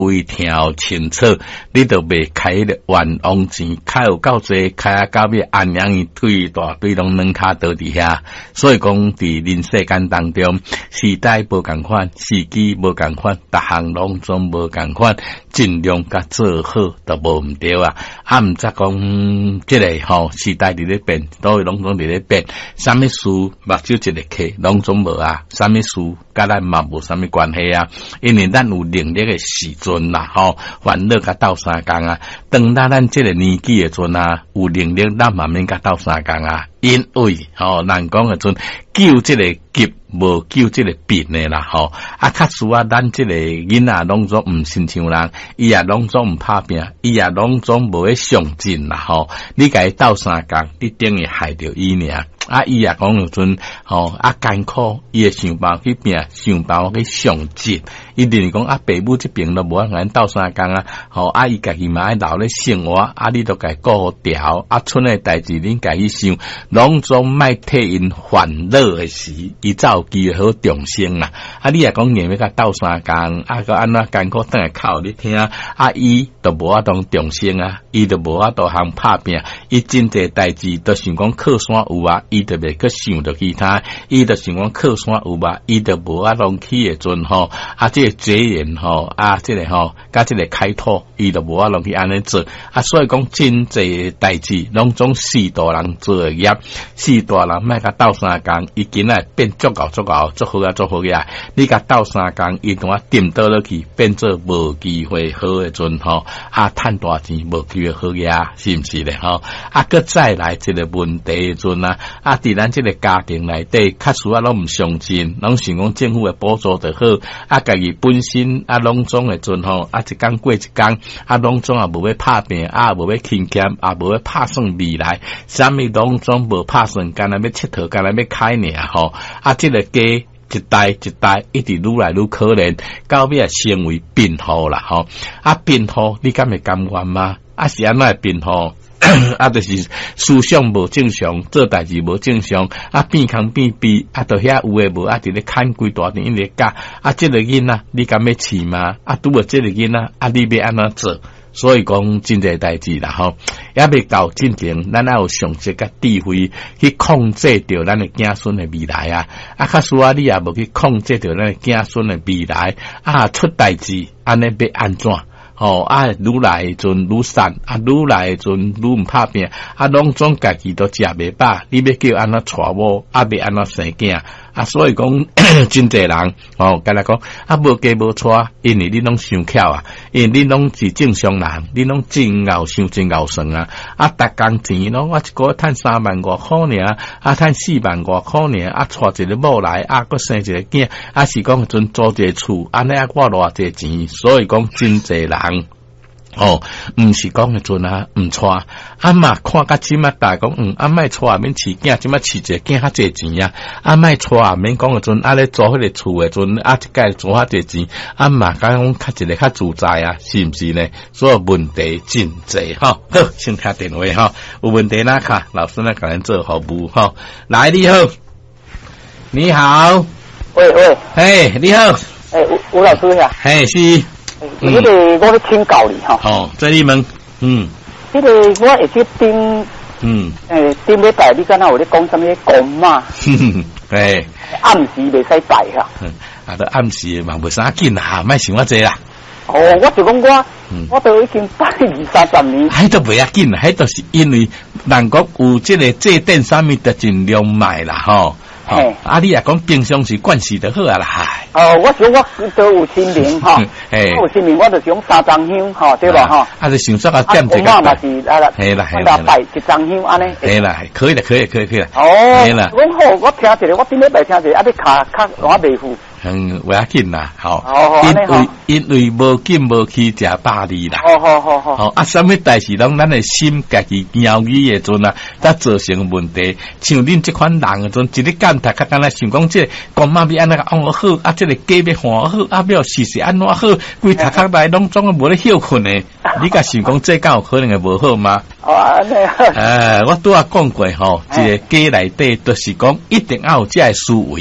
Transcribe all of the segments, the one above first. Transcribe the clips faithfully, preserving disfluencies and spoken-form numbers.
微调清楚，你都未开了冤枉钱，开有够济，开啊到尾安阳伊推大堆拢软骹倒伫遐，所以讲伫人世间当中，时代无共款，时机无共款，逐项拢总无共款，尽量甲做好都无毋对啊！啊，毋则讲即个吼时代伫咧变，都会拢总伫咧变，啥物事目睭一个客拢总无啊，啥物事甲咱嘛无啥物关系啊，因为咱有能力诶时阵啦，吼，烦恼甲斗相共啊。当咱咱即个年纪诶阵啊，有能力咱嘛免甲斗相共啊。因为吼，人讲诶阵救即个急，无救即个病诶啦，吼。啊，确实啊，咱即个囡仔拢总毋亲像人，伊也拢总毋拍拼，伊也拢总无去上进啦，吼。你甲伊斗相共，你等于害着伊尔。啊，伊也讲有阵吼啊艰苦，伊会想办法去拼，想办法去上进。伊定讲啊，爸母这边都无法咱斗相共啊，吼啊，伊家己嘛爱留咧生活，啊，你都家顾调，啊，村诶代志恁家己想，拢总莫替因烦恼诶时，伊才有机会好重生啦。啊，你也讲硬要甲斗相共，啊，个安怎艰苦等下靠你听，啊，伊都无法当重生啊，伊都无法度通拍拼，伊真济代志都想讲靠山有啊。伊就袂去想着其他，伊就想讲靠山有吧，伊就无啊拢去诶阵吼，啊即、這个结缘吼，啊即、這個吼，甲即個开拓，伊就无啊拢去安尼做，啊所以讲真济代志拢总四大人做诶业，四大人莫甲斗相共，伊今仔变足够足够足好啊足好呀，你甲斗相共，伊同啊掂倒落去，变做无机会好诶阵吼，啊趁大钱无机会好呀，是毋是咧吼？啊，搁再来一个问题诶阵啊。啊，伫咱即个家庭内底，确实啊，拢毋相信，拢想讲政府诶补助就好，啊，家己本身啊，拢总诶阵吼，啊，一工过一工，啊，拢总也无要拍拼，啊，无要勤俭，啊，无要拍算未来，啥物拢总无拍算，干那要佚佗，干那要开尔吼，啊，即、這个家一代一代一直愈来愈可怜，到尾啊成为病号啦吼，啊，病号你敢会甘愿吗？啊，是安怎会病号？啊，就是思想无正常，做代志无正常，啊变空变逼，啊到遐有诶无，啊伫咧看规大年咧教，啊即、這个囡仔你敢要饲吗？啊拄啊即个囡仔，啊你要安怎做？所以讲真侪代志啦吼，也未到进前，咱也有常识甲智慧去控制着咱诶子孙诶未来啊！啊，假使啊你也无去控制着咱诶子孙诶未来，啊出代志，安尼要安怎？吼、哦、啊，愈来诶阵愈散，啊，愈来诶阵愈毋拍拼，啊，拢总家己都食袂饱，你要叫安怎娶某，啊，要安怎生囝，啊，所以讲真侪人，哦，甲来讲，啊，无嫁无娶，因为你拢想巧啊，因为你拢是正常人，你拢真熬想真熬算啊，啊，逐工钱拢我一个月趁三万外箍尔，啊，趁四万外箍尔，啊，娶一个某来，啊，佫生一个囝，啊，是讲阵租一个厝，安尼啊，我偌济钱，所以讲真侪人。哦，毋是讲迄阵啊，毋娶，啊嘛看甲即马大讲，嗯，啊莫娶啊免饲囝，即马饲一个囝较济钱啊，啊莫娶啊免讲迄阵，啊咧租迄个厝诶阵，啊一届租较济钱，啊嘛讲较一个较自在啊，是毋是呢？所以问题真济吼，好，先听电话吼，有问题哪卡，老师呢甲咱做服务吼，来你好，你好， 喂喂， 嘿你好， 诶吴吴老师呀， 嘿是。 嗯，迄个我咧请教你吼。 哦，这你问，嗯， 迄个我会去顶， 嗯， 诶，顶礼拜你敢若有咧讲什么公嘛？ 对， 暗时袂使拜哈。 嗯，啊，都暗时嘛袂啥紧啦，莫想我这啦。 哦，我就讲我，嗯、我都已經拜二三十年。迄都袂要緊啦，迄都是因為人講有即個祭典啥物，就盡量賣啦，吼。哦，啊，你也講平常時慣勢就好啊啦，嗨。哦， 我想我都有清明吼，我有清明，我就想三張香吼，對吧吼？啊， 就想說啊，點一個。 啊，嘛是啊啦， 係啦係啦， 拜一張香安尼。 係啦，可以啦，可以可以可以啦。 哦，係啦。我好，我聽一個，我頂禮拜聽一個，啊，你卡卡我未付。 嗯，袂要緊啦，吼。 哦， 因為因為無緊無去食百里啦。 哦，好好好。 哦，啊，啥物代志攏咱的心家己拗語誒陣啊，才造成問題。像恁這款人誒陣，一日干讀，較敢若想講即個公媽要安怎安好，啊，即個家要換好，啊，要時時安怎好，規讀殼內攏總無咧休困誒。你甲想講這敢有可能會無好嗎？ 哦，安尼。誒， 我拄仔講過吼，一個家內底都是講一定要有這個思維啦。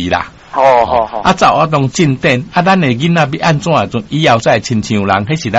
好好好。 啊，走活动进展，啊，咱的囡仔要安怎做？以后再亲像人，迄是咱